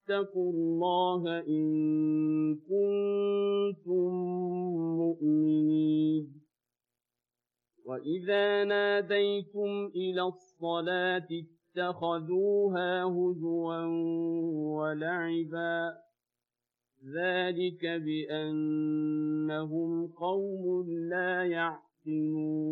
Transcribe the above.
واتقوا الله إن كنتم مؤمنين وإذا ناديتم إلى الصلاة اتخذوها هزوا ولعبا ذلك بأنهم قوم لا يعقلون